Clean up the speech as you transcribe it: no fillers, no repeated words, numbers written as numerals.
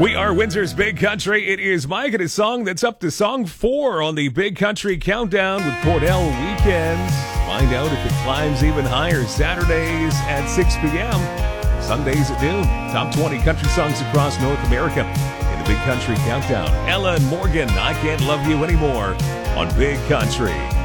We are Windsor's Big Country. It is Mike and his song that's up to song 4 on the Big Country Countdown with Cordell Weekends. Find out if it climbs even higher Saturdays at 6 p.m., Sundays at noon. Top 20 country songs across North America in the Big Country Countdown. Ella and Morgan, I Can't Love You Anymore on Big Country.